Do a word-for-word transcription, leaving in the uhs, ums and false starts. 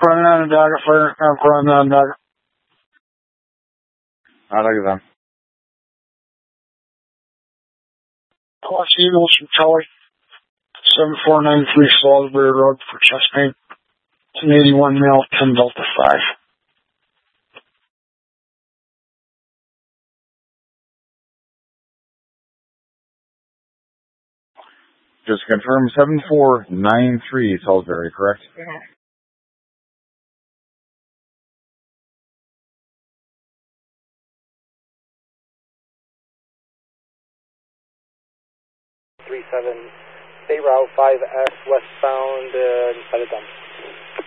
Front Onondaga, Fire, Front Onondaga. Onondaga. Plus Eagles from Tully. seven four nine three Salisbury Road for chest pain. It's an eighty-one mil, ten Delta five. Just confirm seven four nine three Salisbury, correct? Yeah. three seven, State Route five S westbound uh, inside of dump.